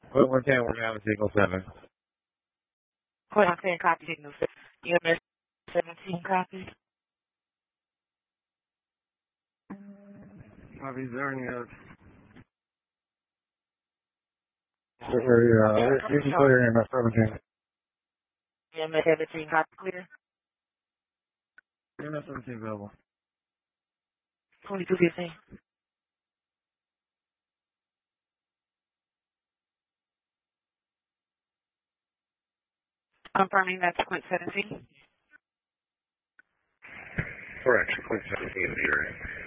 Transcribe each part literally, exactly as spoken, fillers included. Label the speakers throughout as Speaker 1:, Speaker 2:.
Speaker 1: Point one ten, we're having signal seven.
Speaker 2: Point one ten, copy signal seven. U M S seventeen, copy.
Speaker 1: Copy, is there any, uh, uh, you can clear U M S seventeen.
Speaker 2: U M S seventeen, copy clear.
Speaker 1: U M S seventeen available.
Speaker 2: twenty-two fifteen. Confirming that's point seventeen.
Speaker 1: Correct, point seventeen, sure.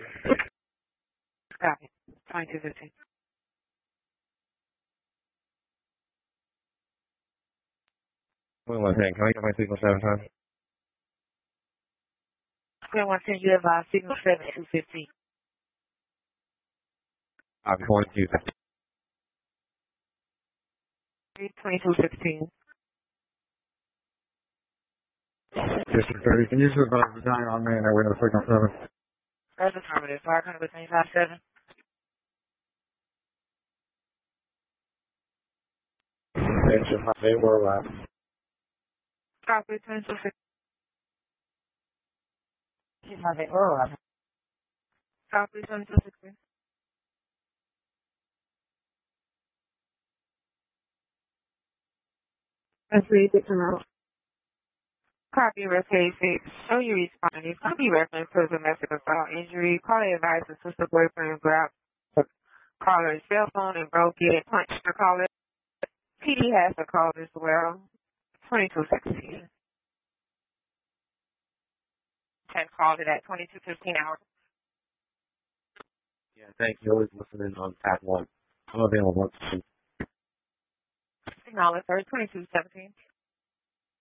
Speaker 2: Copy. twenty-two fifteen.
Speaker 1: Point one ten, can I get my signal seven times?
Speaker 2: Point one ten, you have uh, signal seven two fifteen.
Speaker 1: Copy, twenty-two fifteen.
Speaker 2: twenty-two sixteen.
Speaker 1: District thirty, can you survive the dying on me and I win the signal seven?
Speaker 2: That's affirmative. five hundred twenty-five seven.
Speaker 1: They were left.
Speaker 2: Copy, twenty-two sixteen. They were left. Copy, twenty-two sixteen. That's really good to know. Copy replace it. Show you responding. Copy reference to domestic assault injury. Caller advice the sister boyfriend grabbed the caller's cell phone and broke it. Punched the caller. P D has the call as well. twenty-two sixteen. Had called it at twenty-two fifteen hours.
Speaker 1: Yeah, thank you. Always listening on path one. I'm available.
Speaker 2: Acknowledge, sir. twenty-two seventeen.